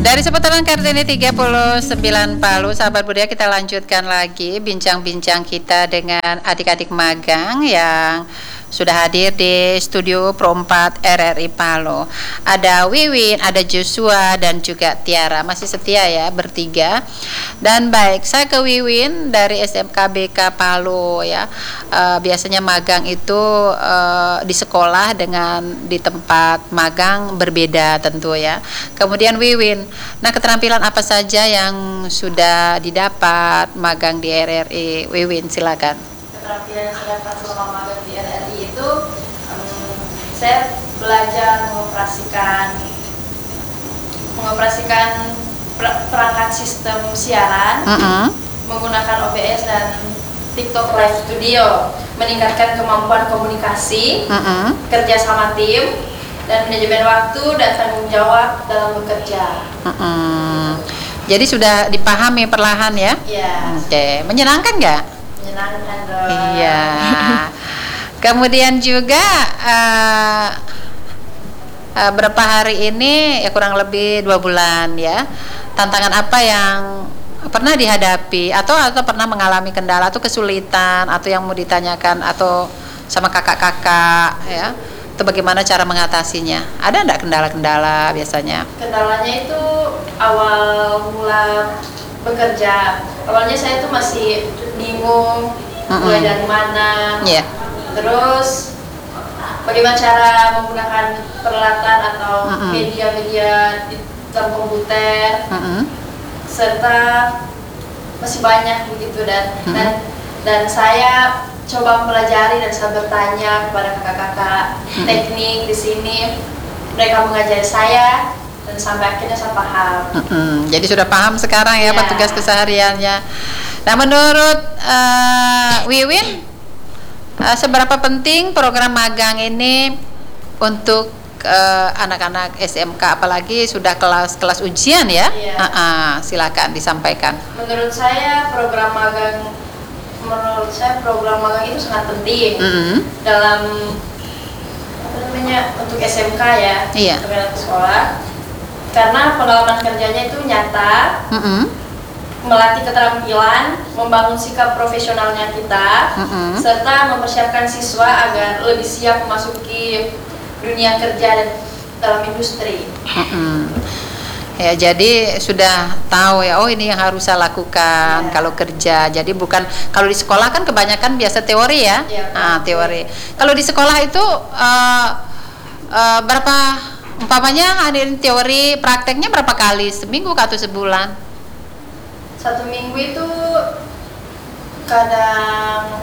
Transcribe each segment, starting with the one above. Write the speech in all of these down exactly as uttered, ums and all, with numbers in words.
Dari seputaran Kartini tiga puluh sembilan Palu, sahabat budaya, kita lanjutkan lagi bincang-bincang kita dengan adik-adik magang yang sudah hadir di studio Pro empat R R I Palu. Ada Wiwin, ada Joshua, dan juga Tiara. Masih setia ya, bertiga. Dan baik, saya ke Wiwin dari S M K B K Palu ya. Uh, biasanya magang itu uh, di sekolah dengan di tempat magang berbeda tentu ya. Kemudian Wiwin, nah keterampilan apa saja yang sudah didapat magang di R R I? Wiwin, silakan. Keterampilan yang saya dapat selama magang di R R I itu um, saya belajar mengoperasikan mengoperasikan per perangkat sistem siaran, uh-huh. menggunakan O B S dan TikTok Live Studio, meningkatkan kemampuan komunikasi, uh-huh. kerja sama tim, dan manajemen waktu dan tanggung jawab dalam bekerja. Uh-uh. Jadi sudah dipahami perlahan ya? Iya. Oke, okay. Menyenangkan nggak? Menyenangkan dong. Iya. Kemudian juga uh, uh, berapa hari ini ya, kurang lebih dua bulan ya. Tantangan apa yang pernah dihadapi atau atau pernah mengalami kendala atau kesulitan atau yang mau ditanyakan atau sama kakak-kakak ya? Itu bagaimana cara mengatasinya? Ada enggak kendala-kendala biasanya? Kendalanya itu awal mula bekerja. Awalnya saya tuh masih bingung, mm-mm. mulai dari mana. Yeah. Terus bagaimana cara menggunakan peralatan atau mm-mm. media-media di dalam komputer. Mm-mm. Serta masih banyak begitu dan mm-mm. dan dan saya coba mempelajari dan saya bertanya kepada kakak-kakak hmm. teknik di sini, mereka mengajari saya dan sampai akhirnya saya paham. Hmm, jadi sudah paham sekarang ya, ya. Tugas kesehariannya. Nah, menurut uh, Wiwin, uh, seberapa penting program magang ini untuk uh, anak-anak S M K, apalagi sudah kelas-kelas ujian ya? ya. Uh -uh, silakan disampaikan. Menurut saya program magang menurut saya program magang itu sangat penting mm-hmm. dalam apa namanya untuk S M K ya, iya. untuk anak sekolah, karena pengalaman kerjanya itu nyata, mm-hmm. melatih keterampilan, membangun sikap profesionalnya kita, mm-hmm. serta mempersiapkan siswa agar lebih siap memasuki dunia kerja dan dalam industri. Mm-hmm. Ya, jadi sudah tahu ya, oh ini yang harus saya lakukan ya. Kalau kerja. Jadi bukan, kalau di sekolah kan kebanyakan biasa teori ya, ya nah, teori. Kalau di sekolah itu uh, uh, berapa, umpamanya hadirin teori, prakteknya berapa kali? Seminggu atau sebulan? Satu minggu itu kadang,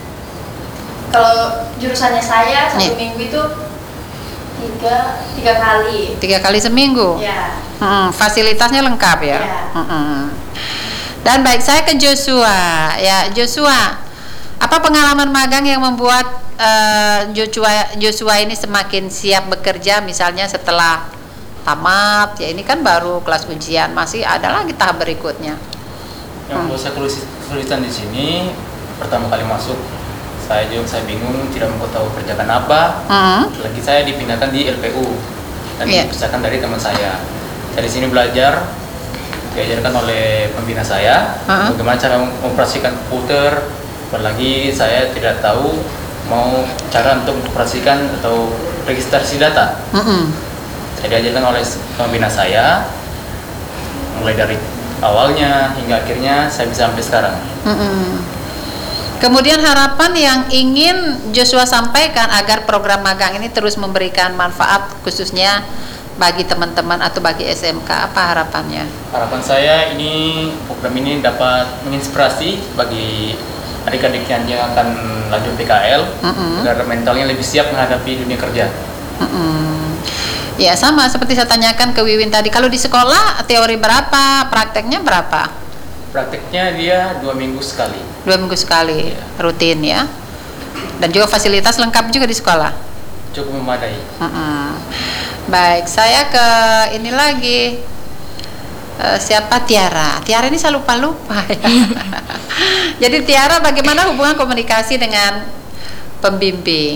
kalau jurusannya saya satu ya. minggu itu tiga tiga kali. Tiga kali seminggu. Ya. Hmm, fasilitasnya lengkap ya. Ya. Hmm. Dan baik, saya ke Joshua. Ya, Joshua, apa pengalaman magang yang membuat uh, Joshua Joshua ini semakin siap bekerja, misalnya setelah tamat? Ya, ini kan baru kelas ujian, masih ada lagi tahap berikutnya. Yang membuat hmm. saya kesulitan di sini, pertama kali masuk saya juga saya bingung, tidak mau tahu kerjakan apa. Hmm. Lagi saya dipindahkan di L P U dan yeah. dipisahkan dari teman saya. Dari sini belajar, diajarkan oleh pembina saya uh-huh. bagaimana cara mengoperasikan komputer. Apalagi saya tidak tahu mau cara untuk mengoperasikan atau registrasi data. Uh-huh. Saya diajarkan oleh pembina saya, mulai dari awalnya hingga akhirnya saya bisa sampai sekarang. Uh-huh. Kemudian harapan yang ingin Joshua sampaikan agar program magang ini terus memberikan manfaat khususnya bagi teman-teman atau bagi S M K, apa harapannya? Harapan saya ini program ini dapat menginspirasi bagi adik-adik yang akan lanjut P K L mm-hmm. agar mentalnya lebih siap menghadapi dunia kerja. Mm-hmm. Ya, sama seperti saya tanyakan ke Wiwin tadi, kalau di sekolah teori berapa, prakteknya berapa? Prakteknya dia dua minggu sekali. Dua minggu sekali, ya. Rutin ya. Dan juga fasilitas lengkap juga di sekolah. Cukup memadai. Mm-hmm. Baik, saya ke ini lagi. Uh, siapa Tiara? Tiara ini saya lupa-lupa ya. Jadi Tiara, bagaimana hubungan komunikasi dengan pembimbing?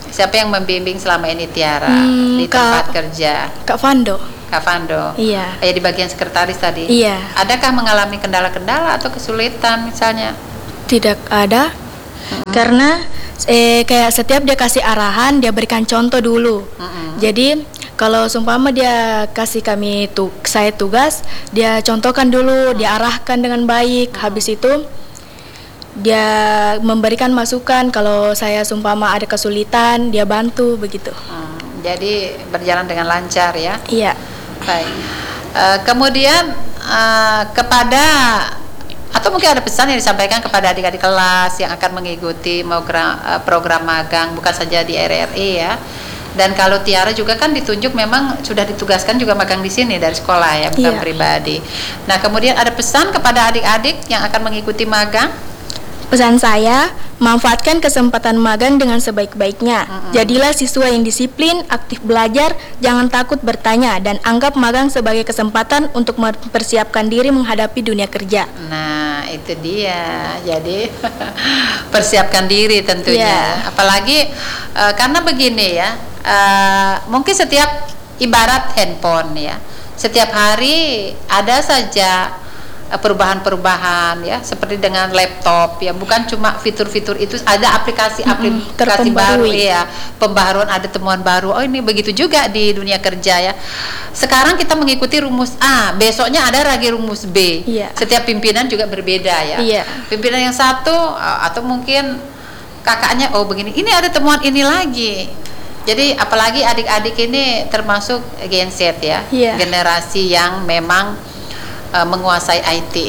Siapa yang membimbing selama ini Tiara Hmm, di tempat Kak- kerja? Kak Fando. Kak Fando. Iya. Ya di bagian sekretaris tadi. Iya. Adakah mengalami kendala-kendala atau kesulitan misalnya? Tidak ada. Karena eh, kayak setiap dia kasih arahan, dia berikan contoh dulu. Mm-mm. Jadi kalau seumpama dia kasih kami tu saya tugas, dia contohkan dulu, dia arahkan dengan baik. Habis itu dia memberikan masukan. Kalau saya seumpama ada kesulitan, dia bantu begitu. Hmm, jadi berjalan dengan lancar ya. Iya. Baik. Eh, kemudian eh, kepada atau mungkin ada pesan yang disampaikan kepada adik-adik kelas yang akan mengikuti program, eh, program magang bukan saja di R R I ya. Dan kalau Tiara juga kan ditunjuk memang sudah ditugaskan juga magang di sini dari sekolah ya, bukan Iya. pribadi. Nah, kemudian ada pesan kepada adik-adik yang akan mengikuti magang. Pesan saya, manfaatkan kesempatan magang dengan sebaik-baiknya. Mm-mm. Jadilah siswa yang disiplin, aktif belajar, jangan takut bertanya, dan anggap magang sebagai kesempatan untuk mempersiapkan diri menghadapi dunia kerja. Nah, itu dia. Jadi persiapkan diri tentunya. Iya. Apalagi eh, karena begini ya, eh, mungkin setiap ibarat handphone ya, setiap hari ada saja eh, perubahan-perubahan ya, seperti dengan laptop ya, bukan cuma fitur-fitur itu, ada aplikasi-aplikasi terpembarui. baru ya, pembaharuan, ada temuan baru. Oh, ini begitu juga di dunia kerja ya. Sekarang kita mengikuti rumus A, besoknya ada lagi rumus B. Iya. Setiap pimpinan juga berbeda ya. Iya. Pimpinan yang satu uh, atau mungkin kakaknya, oh begini, ini ada temuan ini lagi. Jadi apalagi adik-adik ini termasuk Gen Z ya, Iya. generasi yang memang uh, menguasai I T.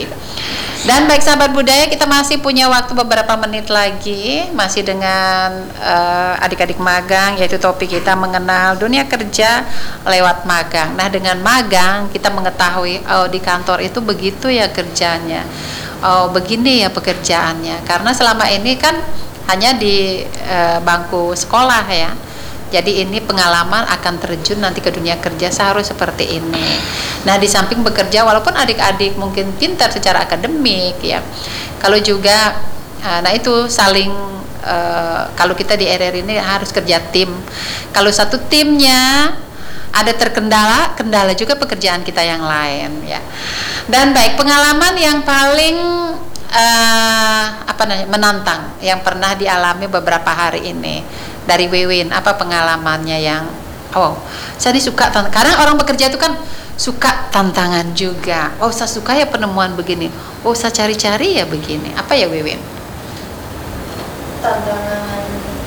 Dan baik sahabat budaya, kita masih punya waktu beberapa menit lagi, masih dengan uh, adik-adik magang, yaitu topik kita mengenal dunia kerja lewat magang. Nah, dengan magang kita mengetahui, oh di kantor itu begitu ya kerjanya, oh begini ya pekerjaannya. Karena selama ini kan hanya di uh, bangku sekolah ya. Jadi ini pengalaman akan terjun nanti ke dunia kerja seharusnya seperti ini. Nah, di samping bekerja, walaupun adik-adik mungkin pintar secara akademik ya, kalau juga nah itu saling uh, kalau kita di R R ini harus kerja tim. Kalau satu timnya ada terkendala, kendala juga pekerjaan kita yang lain ya. Dan baik, pengalaman yang paling uh, apa namanya menantang yang pernah dialami beberapa hari ini dari Wiwin, apa pengalamannya yang oh saya ini suka tantangan, karena orang bekerja itu kan suka tantangan juga. Oh saya suka ya penemuan begini, oh saya cari-cari ya begini. Apa ya Wiwin? Tantangan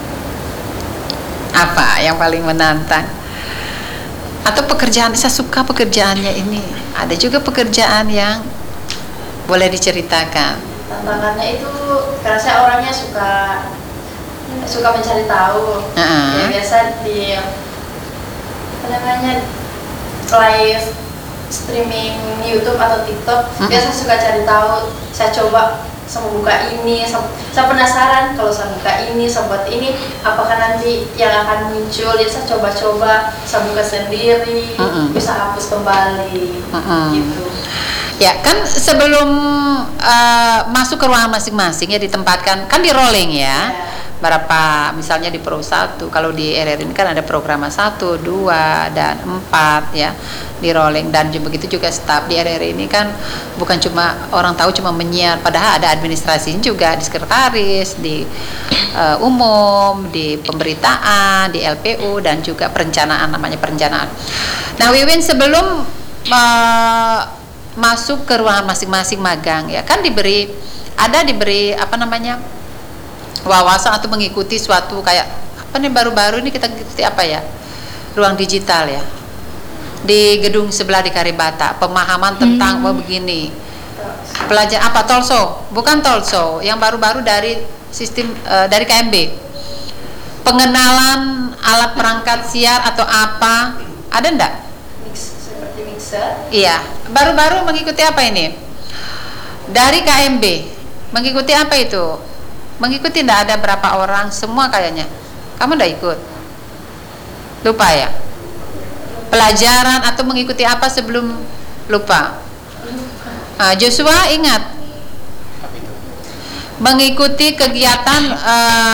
Apa yang paling menantang? Atau pekerjaan, saya suka pekerjaannya ini. Ada juga pekerjaan yang boleh diceritakan. tantangannya itu karena saya orangnya suka suka mencari tahu. Uh-huh. Ya biasa di apa namanya live streaming YouTube atau TikTok, Uh-huh. biasa suka cari tahu. Saya coba saya buka ini, saya, saya penasaran kalau saya buka ini, saya buat ini, apakah nanti yang akan muncul. Ya saya coba-coba, saya buka sendiri, Uh-uh. bisa hapus kembali, Uh-uh. gitu. Ya kan sebelum uh, masuk ke ruangan masing-masing ya ditempatkan, kan di rolling ya. Ya. Berapa misalnya di Pro satu, kalau di R R ini kan ada program satu, dua, dan empat ya di rolling, dan juga begitu juga staf di R R ini kan bukan cuma orang tahu cuma menyiar, padahal ada administrasinya juga di sekretaris, di uh, umum, di pemberitaan, di L P U, dan juga perencanaan, namanya perencanaan. Nah Wiwin, sebelum uh, masuk ke ruangan masing-masing magang ya kan diberi ada diberi apa namanya wawasan atau mengikuti suatu kayak apa nih baru-baru ini kita ikuti apa ya, ruang digital ya di gedung sebelah di Kalibata, pemahaman tentang hmm. oh begini pelajar apa tolso, bukan tolso yang baru-baru dari sistem uh, dari K M B, pengenalan alat perangkat siar atau apa, ada ndak? Mix, seperti mixer. Iya, baru-baru mengikuti apa ini dari K M B, mengikuti apa itu? Mengikuti tidak ada berapa orang, semua kayaknya. Kamu udah ikut? Lupa ya? Pelajaran atau mengikuti apa sebelum lupa? Nah, Joshua ingat? Mengikuti kegiatan uh,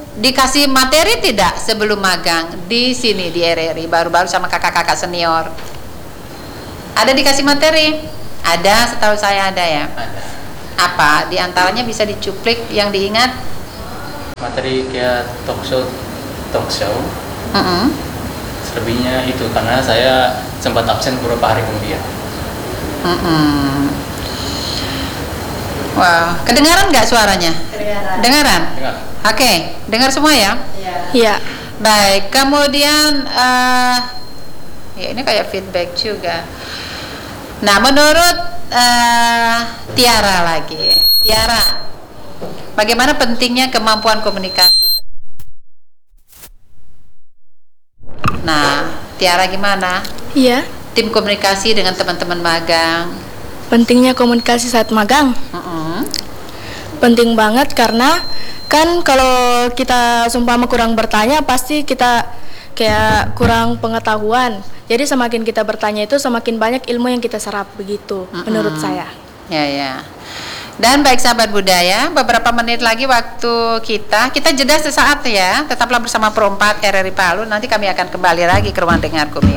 dikasih materi tidak sebelum magang di sini di R R I baru-baru sama kakak-kakak senior? Ada dikasih materi? Ada, setahu saya ada ya. Ada. Apa? Di antaranya bisa dicuplik yang diingat? Materi kayak talk show, talk show. Mm-hmm. Selebihnya itu karena saya sempat absen beberapa hari kemudian. Mm-hmm. Wow, kedengaran nggak suaranya? Kedengaran. Dengaran? Dengar. Oke, okay. Dengar semua ya? Iya. Iya. Baik, kemudian uh, ya ini kayak feedback juga. Nah, menurut uh, Tiara lagi, Tiara, bagaimana pentingnya kemampuan komunikasi? Nah, Tiara gimana? Iya. Tim komunikasi dengan teman-teman magang. Pentingnya komunikasi saat magang. Uh-uh. Penting banget karena kan kalau kita sumpama kurang bertanya pasti kita kayak kurang pengetahuan. Jadi semakin kita bertanya itu semakin banyak ilmu yang kita serap begitu. Uh-uh. Menurut saya. Ya ya. Dan baik sahabat budaya, beberapa menit lagi waktu kita, kita jeda sesaat ya. Tetaplah bersama Pro empat R R I Palu. Nanti kami akan kembali lagi ke ruang dengar Kumio.